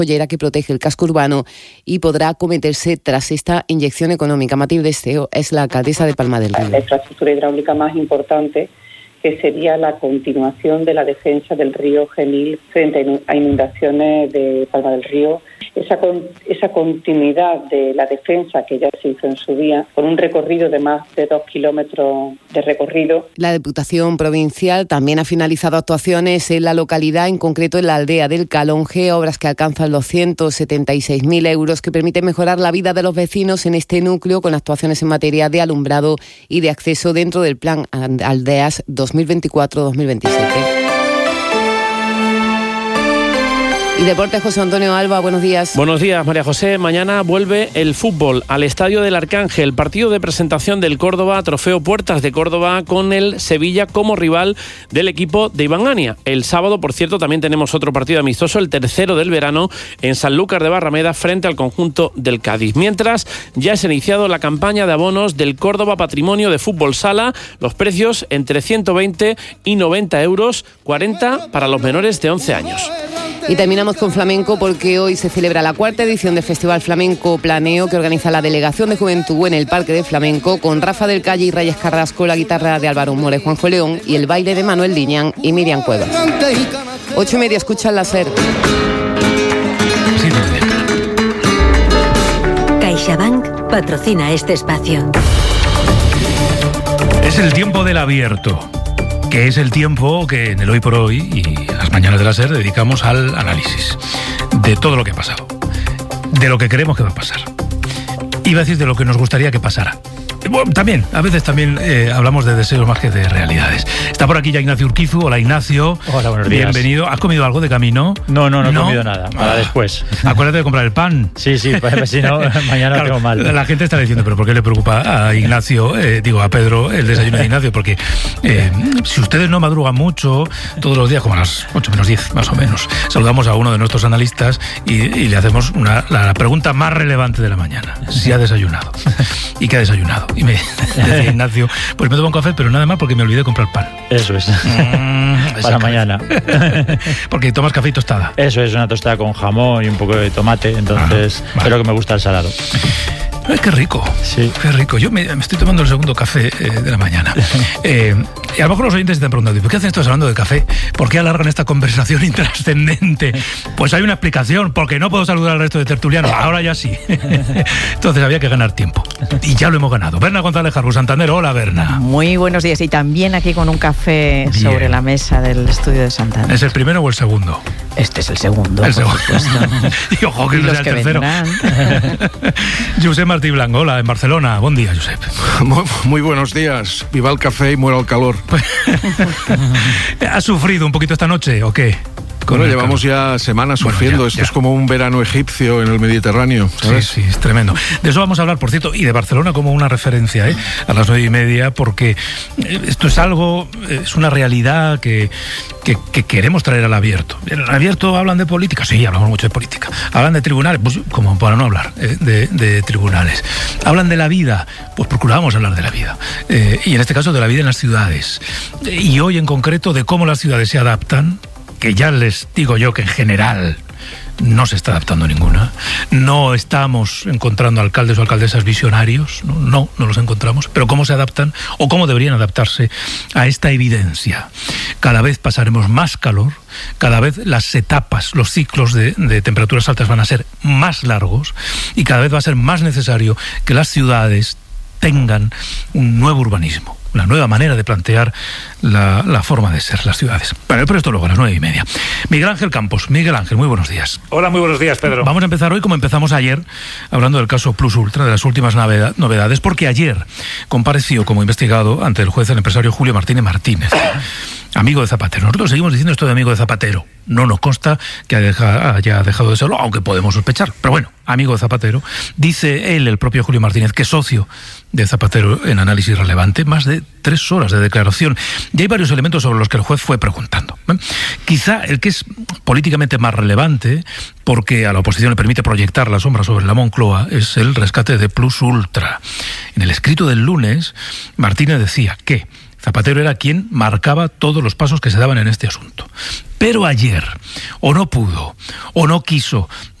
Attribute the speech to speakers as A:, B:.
A: Mollera que protege el casco urbano y podrá acometerse tras esta inyección económica. Matilde Esteo es la alcaldesa de Palma del Río.
B: La infraestructura hidráulica más importante, que sería la continuación de la defensa del río Genil frente a inundaciones de Palma del Río. Esa continuidad de la defensa que ya se hizo en su día, con un recorrido de más de 2 kilómetros de recorrido.
A: La Diputación Provincial también ha finalizado actuaciones en la localidad, en concreto en la aldea del Calonge, obras que alcanzan los 176.000 euros, que permiten mejorar la vida de los vecinos en este núcleo con actuaciones en materia de alumbrado y de acceso dentro del Plan Aldeas 2024-2027. Y Deportes, José Antonio Alba, buenos días.
C: Buenos días, María José. Mañana vuelve el fútbol al Estadio del Arcángel, partido de presentación del Córdoba, trofeo Puertas de Córdoba, con el Sevilla como rival del equipo de Iván Ania. El sábado, por cierto, también tenemos otro partido amistoso, el tercero del verano, en Sanlúcar de Barrameda, frente al conjunto del Cádiz. Mientras, ya se ha iniciado la campaña de abonos del Córdoba Patrimonio de Fútbol Sala, los precios entre 120 y 90 euros, 40 para los menores de 11 años.
A: Y terminamos con flamenco porque hoy se celebra la 4ª edición del Festival Flamenco Planeo que organiza la Delegación de Juventud en el Parque de Flamenco, con Rafa del Calle y Reyes Carrasco, la guitarra de Álvaro More, Juanjo León y el baile de Manuel Liñán y Miriam Cuevas. 8:30, escuchan la SER.
D: CaixaBank patrocina este espacio.
E: Es el tiempo del abierto, que es el tiempo que en el Hoy por Hoy y las mañanas de la SER dedicamos al análisis de todo lo que ha pasado, de lo que creemos que va a pasar. Iba a decir de lo que nos gustaría que pasara. Bueno, también, a veces también hablamos de deseos más que de realidades. Está por aquí ya Ignacio Urquizu. Hola, Ignacio.
F: Hola, buenos días.
E: Bienvenido. ¿Has comido algo de camino?
F: No he comido nada. Para después.
E: Acuérdate de comprar el pan.
F: Sí, pues si no, mañana claro, tengo mal.
E: La gente está diciendo, ¿pero por qué le preocupa a Ignacio, a Pedro, el desayuno de Ignacio? Porque si ustedes no madrugan mucho, todos los días, como a las 8 menos 10, más o menos, saludamos a uno de nuestros analistas y le hacemos la pregunta más relevante de la mañana. Si ha desayunado. ¿Y qué ha desayunado? Y me decía Ignacio, pues me tomo un café, pero nada más porque me olvidé de comprar pan.
F: Eso es. Para mañana.
E: Porque tomas café y tostada.
F: Eso es, una tostada con jamón y un poco de tomate, entonces pero que me gusta el salado.
E: Ay, qué rico.
F: Sí.
E: Qué rico. Yo me estoy tomando el segundo café de la mañana. Y a lo mejor los oyentes se están preguntando, ¿por qué hacen estos hablando de café? ¿Por qué alargan esta conversación intrascendente? Pues hay una explicación, porque no puedo saludar al resto de tertulianos. Ahora ya sí. Entonces había que ganar tiempo. Y ya lo hemos ganado. Berna González Harbu, Santander. Hola, Berna.
G: Muy buenos días. Y también aquí con un café
E: Bien.
G: Sobre la mesa del estudio de Santander.
E: ¿Es el primero o el segundo?
G: Este es el segundo.
E: El segundo. Y ojo que no sea el tercero. Josep Martí Blanco, hola, en Barcelona. Buen día, Josep.
H: Muy buenos días. Viva el café y muera el calor.
E: ¿Has sufrido un poquito esta noche o qué?
H: Bueno, llevamos ya semanas sufriendo. Esto es como un verano egipcio en el Mediterráneo, ¿sabes?
E: Sí, es tremendo. De eso vamos a hablar, por cierto, y de Barcelona como una referencia, a las 9:30, porque esto es algo, es una realidad que queremos traer al abierto. En el abierto hablan de política, sí, hablamos mucho de política. Hablan de tribunales, pues como para no hablar de tribunales. Hablan de la vida, pues procuramos hablar de la vida. Y en este caso de la vida en las ciudades. Y hoy en concreto de cómo las ciudades se adaptan, que ya les digo yo que en general no se está adaptando ninguna. No estamos encontrando alcaldes o alcaldesas visionarios, no los encontramos, pero cómo se adaptan o cómo deberían adaptarse a esta evidencia. Cada vez pasaremos más calor, cada vez las etapas, los ciclos de temperaturas altas van a ser más largos y cada vez va a ser más necesario que las ciudades tengan un nuevo urbanismo, la nueva manera de plantear la forma de ser las ciudades. Pero esto luego a las 9:30. Miguel Ángel Campos. Miguel Ángel, muy buenos días.
I: Hola, muy buenos días, Pedro.
E: Vamos a empezar hoy como empezamos ayer, hablando del caso Plus Ultra, de las últimas novedades, porque ayer compareció como investigado ante el juez el empresario Julio Martínez Martínez, amigo de Zapatero. Nosotros seguimos diciendo esto de amigo de Zapatero. No nos consta que haya dejado de serlo, aunque podemos sospechar. Pero bueno, amigo de Zapatero. Dice él, el propio Julio Martínez, que es socio de Zapatero en Análisis Relevante, más de 3 horas de declaración. Y hay varios elementos sobre los que el juez fue preguntando. Quizá el que es políticamente más relevante, porque a la oposición le permite proyectar la sombra sobre la Moncloa, es el rescate de Plus Ultra. En el escrito del lunes, Martínez decía que Zapatero era quien marcaba todos los pasos que se daban en este asunto. Pero ayer, o no pudo, o no quiso,